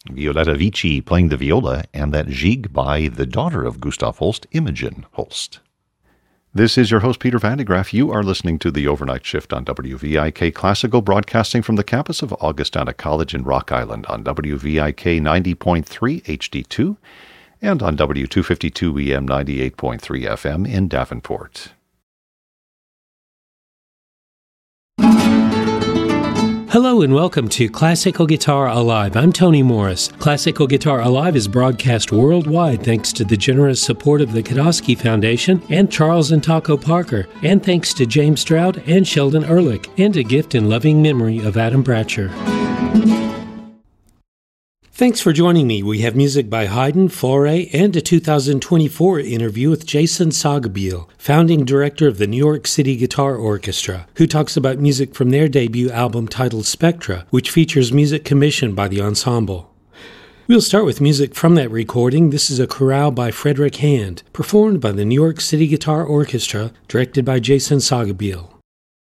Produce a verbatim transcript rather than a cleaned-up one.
Violetta Vici playing the viola, and that Gigue by the daughter of Gustav Holst, Imogen Holst. This is your host, Peter Van de Graaff. You are listening to The Overnight Shift on W V I K Classical, broadcasting from the campus of Augustana College in Rock Island on W V I K ninety point three H D two and on W two fifty-two E M ninety-eight point three F M in Davenport. Hello and welcome to Classical Guitar Alive. I'm Tony Morris. Classical Guitar Alive is broadcast worldwide thanks to the generous support of the Kodosky Foundation and Charles and Taco Parker, and thanks to James Stroud and Sheldon Ehrlich, and a gift in loving memory of Adam Bratcher. Thanks for joining me. We have music by Haydn, Fauré, and a two thousand twenty-four interview with Jason Sogabiel, founding director of the New York City Guitar Orchestra, who talks about music from their debut album titled Spectra, which features music commissioned by the ensemble. We'll start with music from that recording. This is a chorale by Frederick Hand, performed by the New York City Guitar Orchestra, directed by Jason Sogabiel.